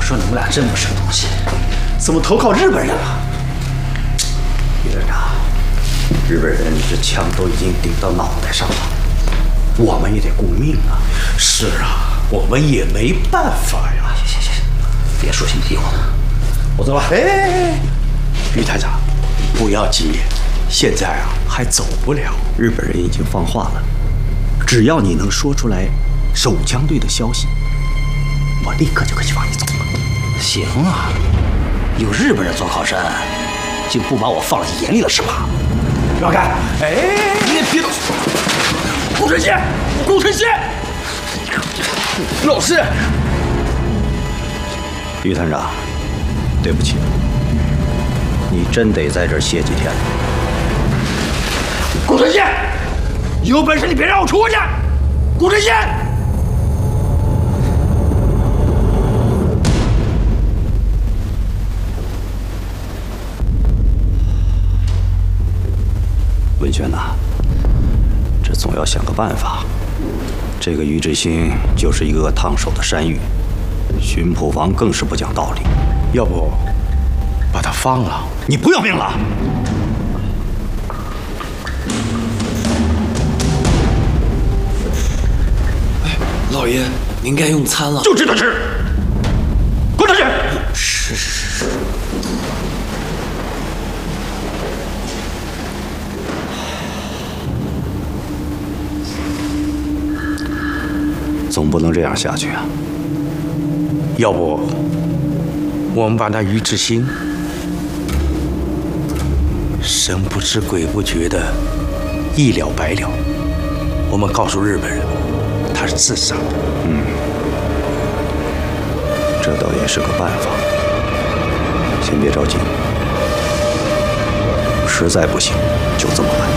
说你们俩真不是个东西，怎么投靠日本人了？ 于队长，日本人这枪都已经顶到脑袋上了，我们也得顾命啊。 是啊，我们也没办法呀。 行，别说心里话了，我走了。 哎，于探长，不要急，现在啊还走不了。 日本人已经放话了，只要你能说出来手枪队的消息，我立刻就可以放你走了。 行啊，有日本人做靠山，就不把我放在眼里了是吧？ 不要干！哎，你也别动！顾晨曦，顾晨曦，老师， 于探长，对不起，你真得在这儿歇几天了。 顾晨曦，有本事你别让我出去！顾晨曦。 文轩呐，这总要想个办法。这个于志兴就是一个烫手的山芋，巡捕房更是不讲道理。 要不把他放了？ 你不要命了？ 老爷，您该用餐了。 就知道吃，滚出去！ 是。 总不能这样下去啊！ 要不我们把那于志兴神不知鬼不觉的一了百了，我们告诉日本人他是自杀的。 这倒也是个办法。先别着急，实在不行就这么办。